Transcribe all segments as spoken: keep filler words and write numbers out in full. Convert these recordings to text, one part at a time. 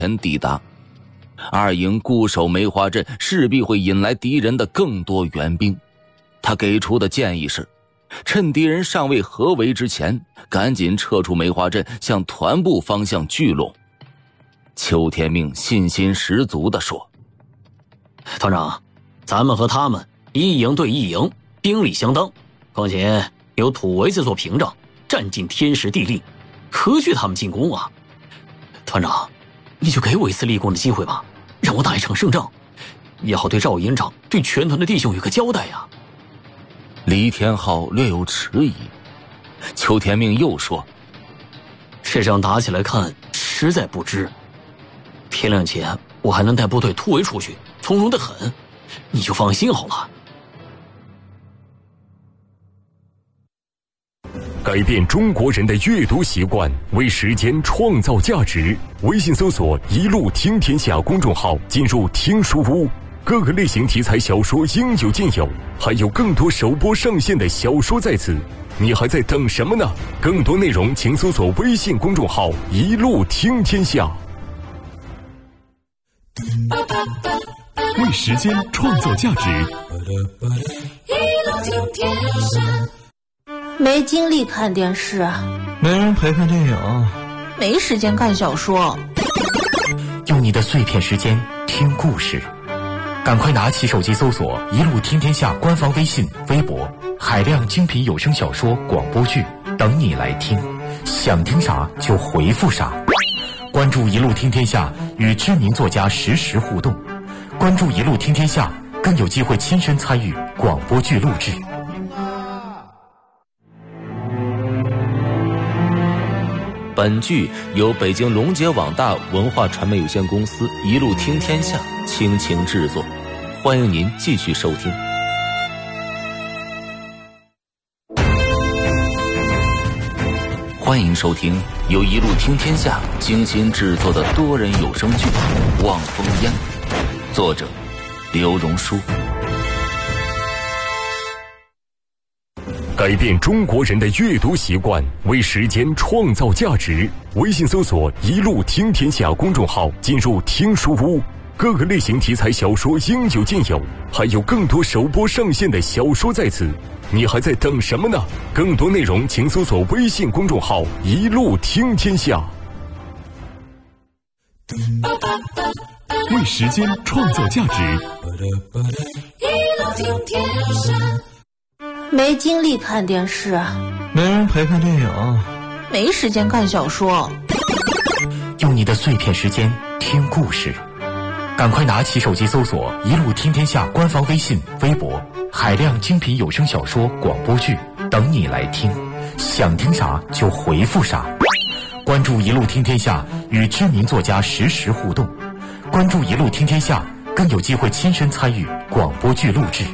前抵达。二营固守梅花镇，势必会引来敌人的更多援兵。他给出的建议是，趁敌人尚未合围之前，赶紧撤出梅花镇，向团部方向聚拢。邱天命信心十足地说： 团长，咱们和他们一营对一营，兵力相当，况且有土围子做屏障，占尽天时地利，何惧他们进攻啊？团长，你就给我一次立功的机会吧，让我打一场胜仗，也好对赵营长、对全团的弟兄有个交代呀。 黎天浩略有迟疑。邱天命又说： 这仗打起来看，实在不知。天亮前我还能带部队突围出去，从容得很，你就放心好了。 改变中国人的阅读习惯，为时间创造价值。微信搜索“一路听天下”公众号，进入听书屋，各个类型题材小说应有尽有，还有更多首播上线的小说在此，你还在等什么呢？更多内容请搜索微信公众号“一路听天下”。 为时间创造价值， 一路听天下。 没精力看电视， 没人陪看电影， 没时间看小说， 用你的碎片时间听故事，赶快拿起手机搜索“一路听天下”官方微信、微博，海量精品有声小说、广播剧等你来听，想听啥就回复啥。关注“一路听天下”，与知名作家实时互动。关注“一路听天下”，更有机会亲身参与广播剧录制。 本剧由北京龙杰网大文化传媒有限公司一路听天下倾情制作，欢迎您继续收听。欢迎收听由一路听天下精心制作的多人有声剧《望风烟》，作者刘荣书。 改变中国人的阅读习惯，为时间创造价值。微信搜索“一路听天下”公众号，进入听书屋，各个类型题材小说应有尽有，还有更多首播上线的小说在此，你还在等什么呢？更多内容请搜索微信公众号“一路听天下”。 为时间创造价值， 一路听天下。 没精力看电视， 没人陪看电影， 没时间看小说， 用你的碎片时间听故事，赶快拿起手机搜索“一路听天下”官方微信、微博，海量精品有声小说、广播剧等你来听，想听啥就回复啥。关注“一路听天下”，与知名作家实时互动。关注“一路听天下”，更有机会亲身参与广播剧录制。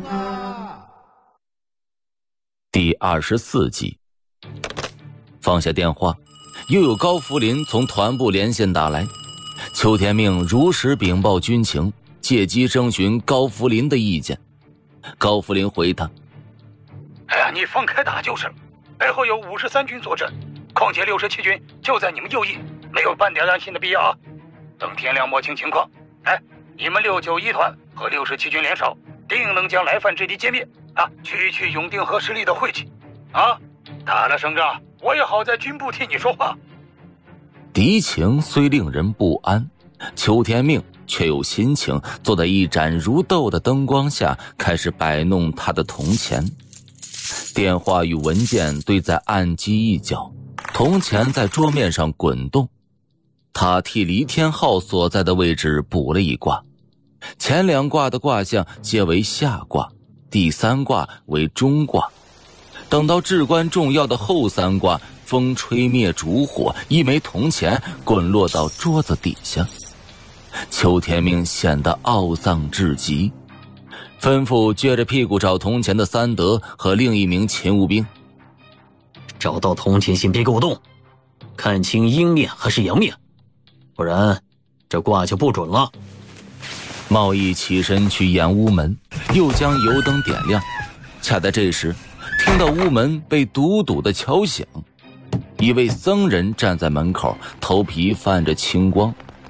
第二十四集。放下电话，又有高福林从团部连线打来。邱天命如实禀报军情，借机征询高福林的意见。高福林回他： 哎呀，你放开打就是了，背后有五十三军坐镇，况且六十七军就在你们右翼，没有半点担心的必要啊。等天亮摸清情况，哎，你们六九一团和六十七军联手，定能将来犯之敌歼灭啊，区区永定河实力的晦气啊！打了胜仗，我也好在军部替你说话。 敌情虽令人不安，邱天命却有心情坐在一盏如豆的灯光下，开始摆弄他的铜钱。电话与文件堆在案几一角，铜钱在桌面上滚动。他替黎天浩所在的位置补了一卦，前两卦的卦象皆为下卦，第三卦为中卦。等到至关重要的后三卦，风吹灭烛火，一枚铜钱滚落到桌子底下。邱天命显得懊丧至极，吩咐撅着屁股找铜钱的三德和另一名勤务兵： 找到铜钱先别给我动，看清阴面还是阳面，不然这卦就不准了。 茂义起身去掩屋门，又将油灯点亮。恰在这时，听到屋门被笃笃的敲响，一位僧人站在门口，头皮泛着青光，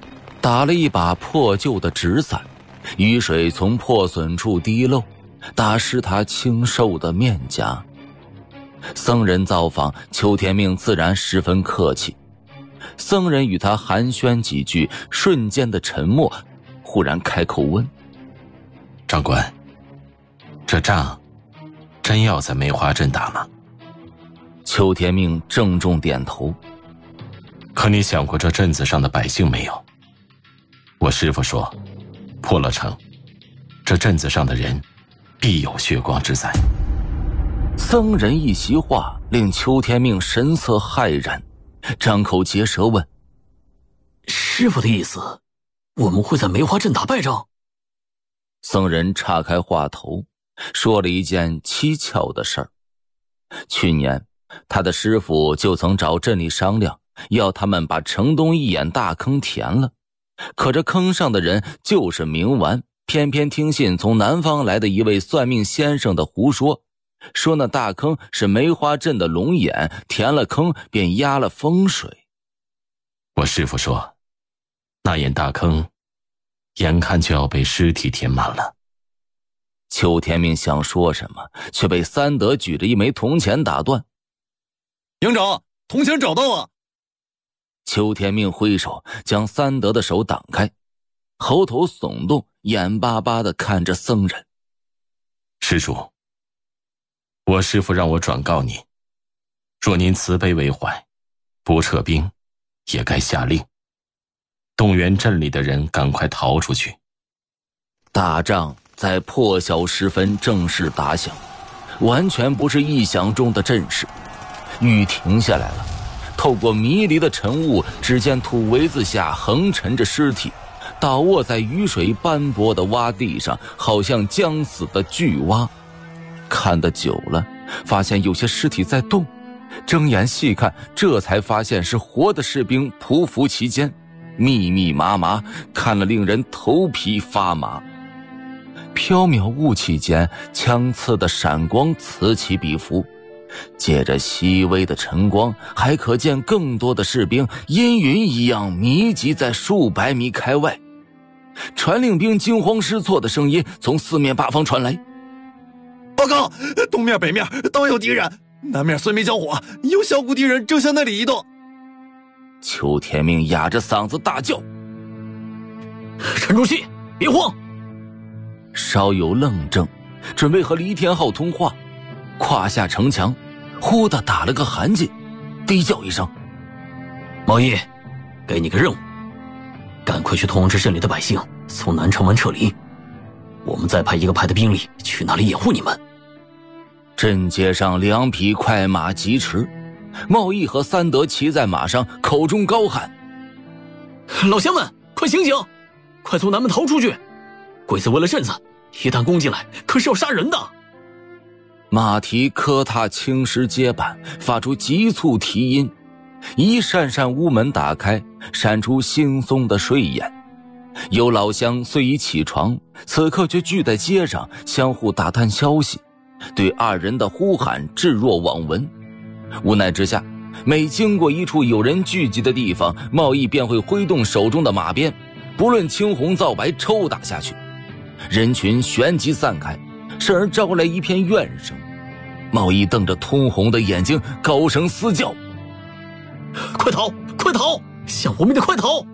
打了一把破旧的纸伞，雨水从破损处滴漏，打湿他清瘦的面颊。僧人造访，邱天命自然十分客气。僧人与他寒暄几句，瞬间的沉默，忽然开口问： 长官，这仗真要在梅花镇打吗？ 邱天命郑重点头。 可你想过这镇子上的百姓没有？我师父说，破了城，这镇子上的人必有血光之灾。 僧人一席话令邱天命神色骇然，张口结舌问： 师父的意思，我们会在梅花镇打败仗？ 僧人岔开话头，说了一件蹊跷的事儿。去年他的师父就曾找镇里商量，要他们把城东一眼大坑填了，可这坑上的人就是冥顽，偏偏听信从南方来的一位算命先生的胡说，说那大坑是梅花镇的龙眼，填了坑便压了风水。 我师父说，那眼大坑眼看就要被尸体填满了。 邱天命想说什么，却被三德举着一枚铜钱打断。 营长，铜钱找到了。 邱天命挥手将三德的手挡开，喉头耸动，眼巴巴地看着僧人。 施主，我师父让我转告您，若您慈悲为怀，不撤兵，也该下令动员镇里的人赶快逃出去。 大仗在破晓时分正式打响，完全不是意想中的阵势。雨停下来了，透过迷离的晨雾，只见土围子下横陈着尸体，倒卧在雨水斑驳的洼地上，好像将死的巨蛙。看得久了，发现有些尸体在动，睁眼细看，这才发现是活的士兵匍匐其间，密密麻麻，看了令人头皮发麻。缥缈雾气间，枪刺的闪光此起彼伏，借着细微的晨光，还可见更多的士兵阴云一样密集在数百米开外。传令兵惊慌失措的声音从四面八方传来： 报告，东面北面都有敌人，南面虽没交火，有小股敌人正向那里移动。 邱天命哑着嗓子大叫： 沉住气，别慌。 稍有愣怔，准备和黎天浩通话，跨下城墙，忽地打了个寒噤，低叫一声： 毛衣，给你个任务，赶快去通知镇里的百姓从南城门撤离，我们再派一个排的兵力去那里掩护你们。 镇街上两匹快马疾驰，茂义和三德骑在马上，口中高喊： 老乡们，快醒醒，快从南门逃出去，鬼子为了镇子，一旦攻进来可是要杀人的。 马蹄磕踏青石阶板，发出急促啼音，一扇扇屋门打开，闪出惺忪的睡眼。有老乡虽已起床，此刻却聚在街上，相互打探消息，对二人的呼喊置若罔闻。无奈之下，每经过一处有人聚集的地方，茂义便会挥动手中的马鞭，不论青红皂白抽打下去。人群旋即散开，甚而招来一片怨声。茂义瞪着通红的眼睛，高声嘶叫： 快逃，快逃，想活命的快逃！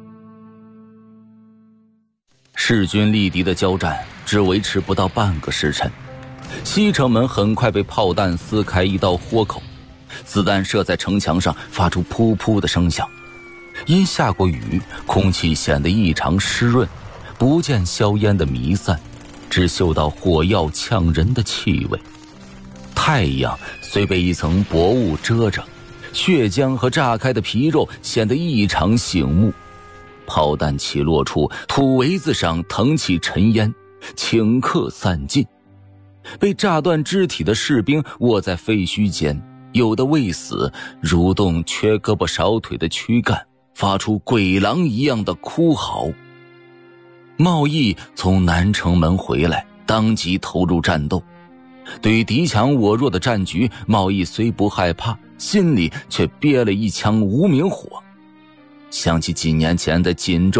势均力敌的交战只维持不到半个时辰，西城门很快被炮弹撕开一道豁口，子弹射在城墙上，发出噗噗的声响。因下过雨，空气显得异常湿润，不见硝烟的弥散，只嗅到火药呛人的气味。太阳虽被一层薄雾遮着，血浆和炸开的皮肉显得异常醒目。炮弹起落处，土围子上腾起尘烟，顷刻散尽。被炸断肢体的士兵卧在废墟间，有的未死，蠕动缺胳膊少腿的躯干，发出鬼狼一样的哭嚎。茂义从南城门回来，当即投入战斗。对于敌强我弱的战局，茂义虽不害怕，心里却憋了一腔无名火。想起几年前在锦州